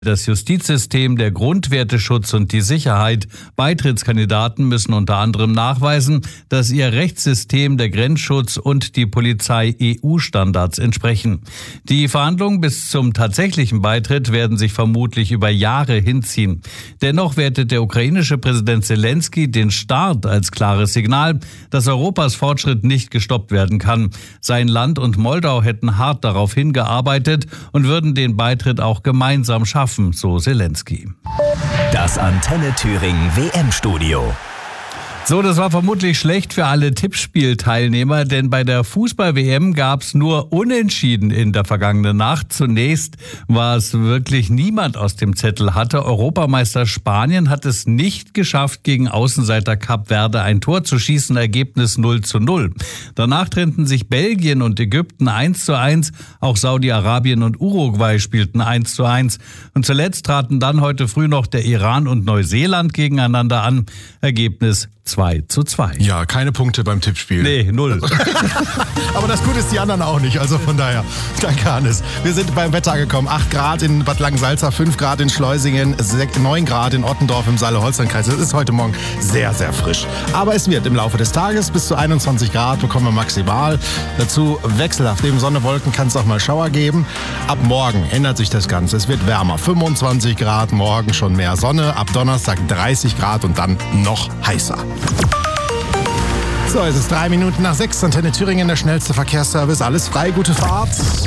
Das Justizsystem, der Grundwerteschutz und die Sicherheit. Beitrittskandidaten müssen unter anderem nachweisen, dass ihr Rechtssystem, der Grenzschutz und die Polizei EU-Standards entsprechen. Die Verhandlungen bis zum tatsächlichen Beitritt werden sich vermutlich über Jahre hinziehen. Dennoch wertet der ukrainische Präsident Zelensky den Start als klares Signal, dass Europas Fortschritt nicht gestoppt werden kann. Sein Land und Moldau hätten hart darauf hingearbeitet und würden den Beitritt auch gemeinsam schaffen. So Zelensky. Das Antenne Thüringen WM-Studio. So, das war vermutlich schlecht für alle Tippspielteilnehmer, denn bei der Fußball-WM gab es nur Unentschieden in der vergangenen Nacht. Zunächst war es wirklich niemand aus dem Zettel hatte. Europameister Spanien hat es nicht geschafft, gegen Außenseiter Kap Verde ein Tor zu schießen, Ergebnis 0:0. Danach trennten sich Belgien und Ägypten 1:1, auch Saudi-Arabien und Uruguay spielten 1:1. Und zuletzt traten dann heute früh noch der Iran und Neuseeland gegeneinander an, Ergebnis 2:2. Ja, keine Punkte beim Tippspiel. Nee, 0. Aber das Gute ist die anderen auch nicht, also von daher, danke Hannes. Wir sind beim Wetter angekommen, 8 Grad in Bad Langensalza, 5 Grad in Schleusingen, 9 Grad in Ottendorf im Saale-Holstein-Kreis. Es ist heute Morgen sehr, sehr frisch. Aber es wird im Laufe des Tages bis zu 21 Grad bekommen wir maximal. Dazu wechselhaft, neben Sonne, Wolken kann es auch mal Schauer geben. Ab morgen ändert sich das Ganze, es wird wärmer, 25 Grad, morgen schon mehr Sonne, ab Donnerstag 30 Grad und dann noch heißer. So, es ist 3 Minuten nach 6. Antenne Thüringen, der schnellste Verkehrsservice. Alles frei, gute Fahrt.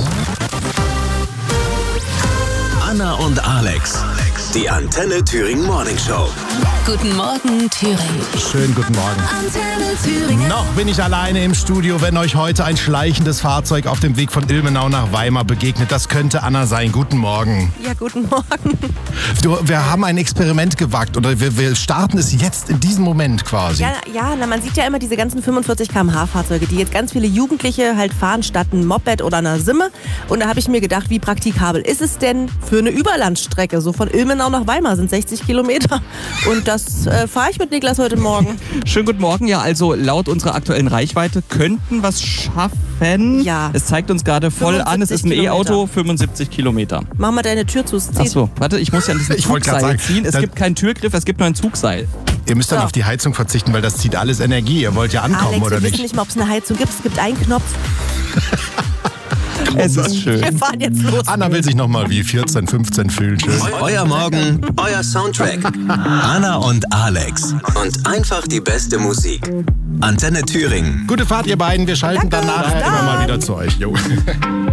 Anna und Alex, die Antenne Thüringen Morning Show. Guten Morgen, Thüringen. Schönen guten Morgen. Antenne Thüringen. Noch bin ich alleine im Studio, wenn euch heute ein schleichendes Fahrzeug auf dem Weg von Ilmenau nach Weimar begegnet. Das könnte Anna sein. Guten Morgen. Ja, guten Morgen. Wir haben ein Experiment gewagt oder wir starten es jetzt in diesem Moment quasi. Ja, man sieht ja immer diese ganzen 45 km/h Fahrzeuge, die jetzt ganz viele Jugendliche halt fahren statt ein Moped oder einer Simme. Und da habe ich mir gedacht, wie praktikabel ist es denn für eine Überlandstrecke? So von Ilmenau nach Weimar sind 60 Kilometer. Und das fahre ich mit Niklas heute Morgen. Schönen guten Morgen. Ja, also laut unserer aktuellen Reichweite könnten wir es schaffen. Ja. Es zeigt uns gerade voll an, es ist ein E-Auto, 75 Kilometer. Mach mal deine Tür zu. Achso, warte, ich muss ja an diesem Zugseil ziehen. Es gibt keinen Türgriff, es gibt nur ein Zugseil. Ihr müsst dann auf die Heizung verzichten, weil das zieht alles Energie. Ihr wollt ja ankommen, Alex, oder wir nicht? wissen nicht mal, ob es eine Heizung gibt. Es gibt einen Knopf. Es ist schön. Wir fahren jetzt los. Anna will sich nochmal wie 14, 15 fühlen. Schön. Euer Morgen, euer Soundtrack. Anna und Alex. Und einfach die beste Musik. Antenne Thüringen. Gute Fahrt, ihr beiden. Wir schalten dann nachher immer mal wieder zu euch. Jo.